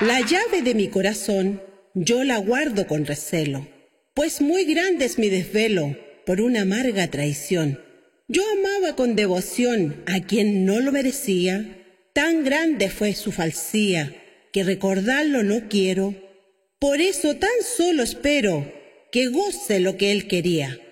La llave de mi corazón yo la guardo con recelo, pues muy grande es mi desvelo por una amarga traición. Yo amaba con devoción a quien no lo merecía, tan grande fue su falsía que recordarlo no quiero. Por eso tan solo espero que goce lo que él quería.